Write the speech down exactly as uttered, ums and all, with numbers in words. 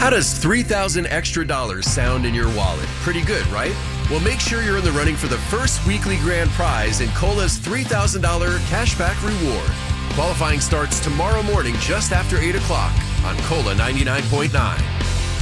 How does three thousand extra dollars sound in your wallet? Pretty good, right? Well, make sure you're in the running for the first weekly grand prize in Cola's three thousand dollars cashback reward. Qualifying starts tomorrow morning just after eight o'clock on Cola ninety-nine point nine.